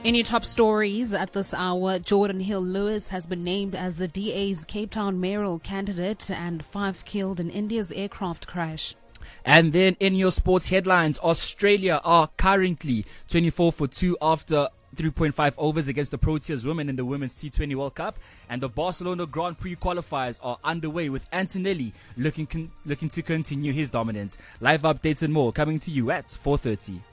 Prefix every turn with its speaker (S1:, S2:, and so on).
S1: In your top stories at this hour, Jordan Hill-Lewis has been named as the DA's Cape Town mayoral candidate, and 5 killed in India's aircraft crash.
S2: And then in your sports headlines, Australia are currently 24 for 2 after 3.5 overs against the Proteas women in the Women's T20 World Cup. And the Barcelona Grand Prix qualifiers are underway, with Antonelli looking to continue his dominance. Live updates and more coming to you at 4:30.